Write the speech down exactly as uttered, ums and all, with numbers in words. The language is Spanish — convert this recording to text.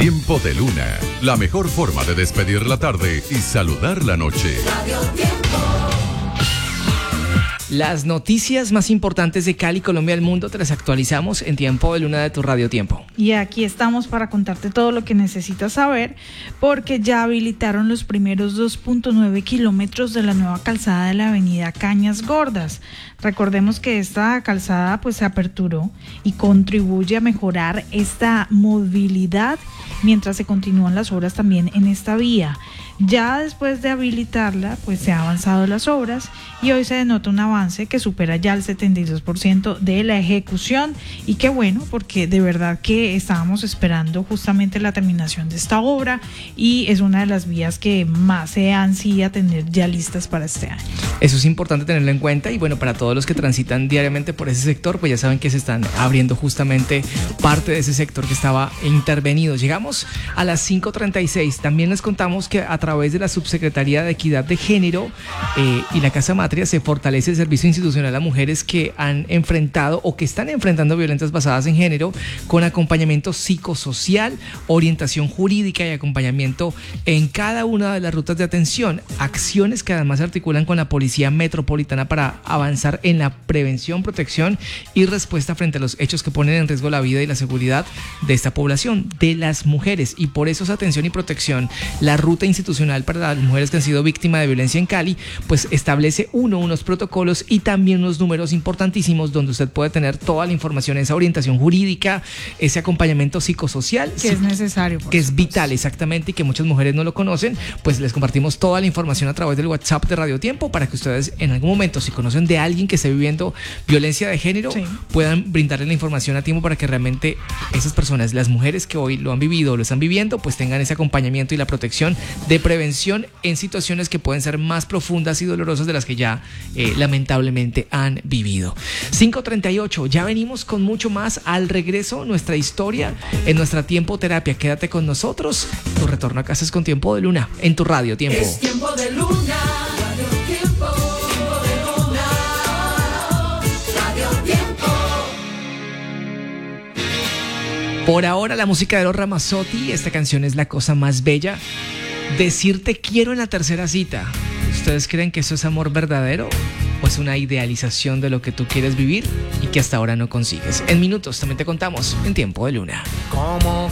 Tiempo de Luna, la mejor forma de despedir la tarde y saludar la noche. Radio Tiempo. Las noticias más importantes de Cali, Colombia, el mundo, te las actualizamos en Tiempo de Luna de tu Radio Tiempo. Y aquí estamos para contarte todo lo que necesitas saber, porque ya habilitaron los primeros dos punto nueve kilómetros de la nueva calzada de la avenida Cañas Gordas. Recordemos que esta calzada pues se aperturó y contribuye a mejorar esta movilidad mientras se continúan las obras también en esta vía. Ya después de habilitarla, pues se han avanzado las obras y hoy se denota un avance que supera ya el setenta y dos por ciento de la ejecución, y qué bueno, porque de verdad que estábamos esperando justamente la terminación de esta obra y es una de las vías que más se ansía tener ya listas para este año. Eso es importante tenerlo en cuenta, y bueno, para todos los que transitan diariamente por ese sector, pues ya saben que se están abriendo justamente parte de ese sector que estaba intervenido. Llegamos a las cinco treinta y seis. También les contamos que a través de la Subsecretaría de Equidad de Género eh, y la Casa Matria se fortalece el servicio institucional a mujeres que han enfrentado o que están enfrentando violencias basadas en género, con acompañamiento psicosocial, orientación jurídica y acompañamiento en cada una de las rutas de atención. Acciones que además se articulan con la Policía Metropolitana para avanzar en la prevención, protección y respuesta frente a los hechos que ponen en riesgo la vida y la seguridad de esta población, de las mujeres. Y por eso esa atención y protección, la ruta institucional para las mujeres que han sido víctimas de violencia en Cali, pues establece uno, unos protocolos y también unos números importantísimos donde usted puede tener toda la información, esa orientación jurídica, ese acompañamiento psicosocial. Que es necesario. Que es vital, exactamente, y que muchas mujeres no lo conocen. Pues les compartimos toda la información a través del WhatsApp de Radio Tiempo para que ustedes en algún momento, si conocen de alguien que esté viviendo violencia de género, sí, puedan brindarle la información a tiempo para que realmente esas personas, las mujeres que hoy lo han vivido o lo están viviendo, pues tengan ese acompañamiento y la protección de prevención en situaciones que pueden ser más profundas y dolorosas de las que ya eh, lamentablemente han vivido. cinco treinta y ocho, ya venimos con mucho más al regreso, nuestra historia en nuestra Tiempo Terapia. Quédate con nosotros, tu retorno a casa es con Tiempo de Luna en tu Radio Tiempo. Es Tiempo de Luna, Radio Tiempo, Tiempo de Luna, Radio Tiempo. Por ahora la música de los Ramazzotti, esta canción es la cosa más bella. Decir te quiero en la tercera cita. ¿Ustedes creen que eso es amor verdadero o es una idealización de lo que tú quieres vivir y que hasta ahora no consigues? En minutos también te contamos en Tiempo de Luna. ¿Cómo